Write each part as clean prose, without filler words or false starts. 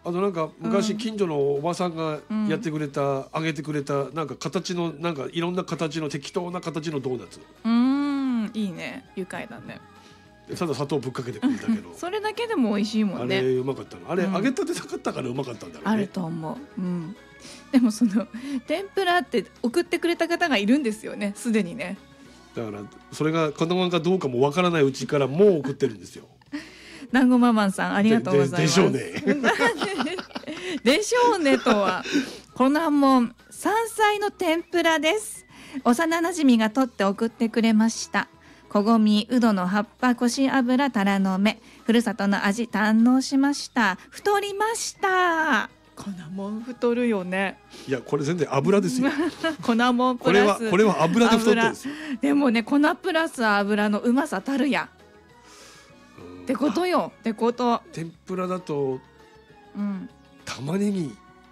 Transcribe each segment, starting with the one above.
あとなんか昔近所のおばさんがやってくれた、あげてくれたなんか形のなんかいろんな形の適当な形のドーナツ。 いいね、愉快だね。 ただ砂糖ぶっかけてくれたけどそれだけでも美味しいもんね。 あれうまかったの。あれ、揚げたてなかったからうまかったんだろうね。 あると思う。でもその天ぷらって送ってくれた方がいるんですよね、すでにね。 だからそれがこのままかどうかもわからないうちからもう送ってるんですよ。 団子ママンさんありがとうございます。 でしょうね。 でしょうねとは。このもん山菜の天ぷらです。幼なじみが取って送ってくれました。こごみ、うどの葉っぱ、こし油、たらの芽、ふるさとの味堪能しました。太りました。粉もん太るよね。 いやこれ全然油ですよ。 粉もんプラスこれは油で太ってるんですよ。 でもね、粉プラス油のうまさたるやってことよ。ってこと。 天ぷらだと、玉ねぎ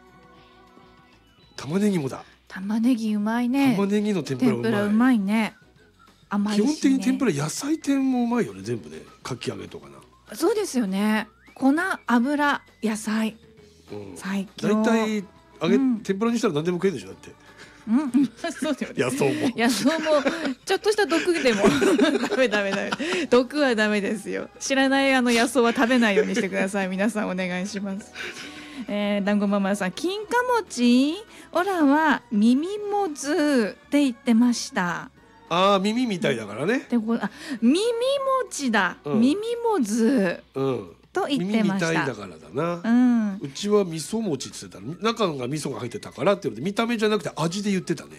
もだ。 玉ねぎうまいね。 玉ねぎの天ぷらうまいね。甘いしね。 基本的に天ぷら野菜天もうまいよね、全部ね。かき揚げとかな。 そうですよね。粉、油、野菜、最強。 だいたい天ぷらにしたら何でも食えるでしょ、だって。 そうだよね。 野草もちょっとした毒でもダメ毒はダメですよ。知らない野草は食べないようにしてください。皆さんお願いします。団子ママさん、金貨餅オラは耳もずって言ってました。 耳みたいだからね。 耳餅だ、耳もずと言ってました。 耳みたいだからだな。うちは味噌餅って言ってた。中が味噌が入ってたからって言うので、見た目じゃなくて味で言ってたね。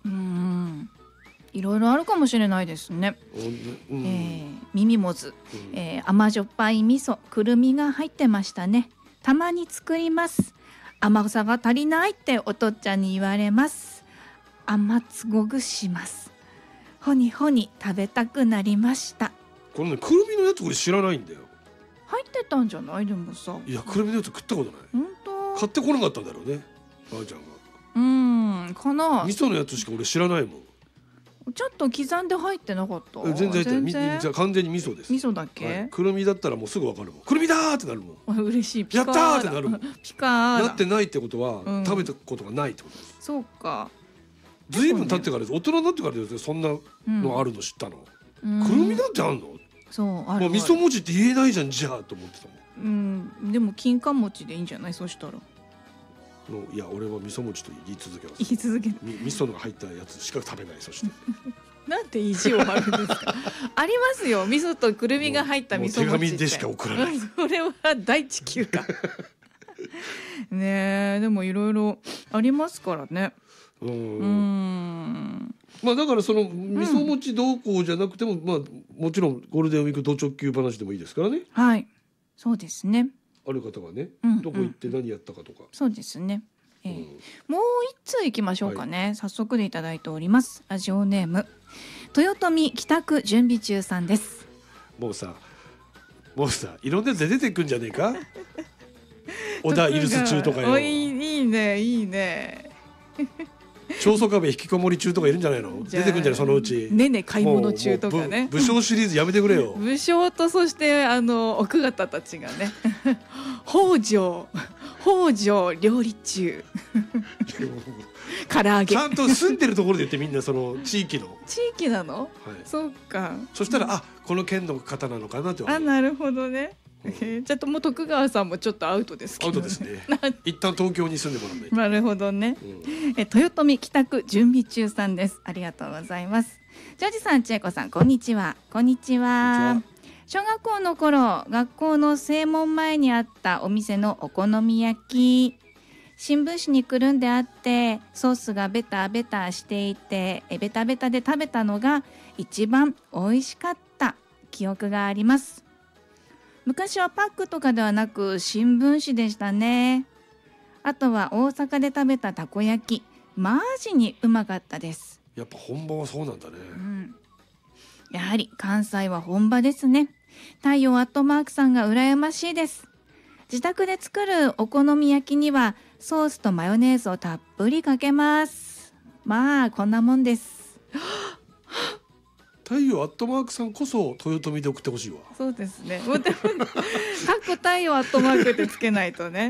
いろいろあるかもしれないですね。耳もず、甘じょっぱい味噌、くるみが入ってましたね。たまに作ります。甘さが足りないってお父っちゃんに言われます。甘つごぐします。ほにほに食べたくなりました。 このね、くるみのやつこれ知らないんだよ。 入ってたんじゃない？でもさ、 いやくるみのやつ食ったことない。 本当？ 買ってこなかったんだろうね、ばあちゃんが。 かな。 味噌のやつしか俺知らないもん。 ちょっと刻んで入ってなかった？ 全然入ってない。じゃ完全に味噌です。 味噌だけ？ くるみだったらもうすぐわかるもん。くるみだーってなるもん。 嬉しい。 やったーってなるもん。 ピカーなってないってことは、食べたことがないってことです。 そうか。 ずいぶん経ってからです。大人になってからですよ。そんなのあるの知ったの。くるみだってあるの？ そうある。 味噌餅って言えないじゃんじゃあと思ってたもん。でも金柑餅でいいんじゃない？そしたら。 いや俺は味噌餅と言い続けます。 言い続ける。 味噌のが入ったやつしか食べない。そしてなんて意地を張るんですか。ありますよ、味噌とくるみが入った味噌餅って。 手紙でしか送らない。 それは大地球か。ねえ、でもいろいろありますからね。 まあだからその味噌餅どうこうじゃなくても、まあもちろんゴールデンウィークド直球話でもいいですからね。 はい、そうですね。 ある方がね、どこ行って何やったかとか。 そうですね。もう一通いきましょうかね。早速でいただいております。ラジオネーム豊臣帰宅準備中さんです。 もうさいろんなやつで出てくんじゃねえか。小田イルス中とかよ。 いいね。 長宗我部引きこもり中とかいるんじゃないの？出てくんじゃないそのうち。 ねね買い物中とかね。 武将シリーズやめてくれよ。 武将とそして奥方たちがね。北条料理中。唐揚げ。 ちゃんと住んでるところで言ってみんなその地域なの？そうか。 そしたらこの県の方なのかなって。 なるほどね。ちょっともう徳川さんもちょっとアウトですけど、 アウトですね。一旦東京に住んでもらうね。 なるほどね。豊臣帰宅準備中さんです。ありがとうございます。ジョージさん、千恵子さん、こんにちは。こんにちは。小学校の頃、学校の正門前にあったお店のお好み焼き、新聞紙にくるんであってソースがベタベタしていてベタベタで食べたのが一番美味しかった記憶があります。昔はパックとかではなく新聞紙でしたね。あとは大阪で食べたたこ焼き、マジにうまかったです。 やっぱ本場はそうなんだね。 やはり関西は本場ですね。太陽アットマークさんが羨ましいです。自宅で作るお好み焼きにはソースとマヨネーズをたっぷりかけます。まあこんなもんです。 太陽アットマークさんこそ豊臣で送ってほしいわ。 そうですね。もうでも太陽アットマークってつけないとね。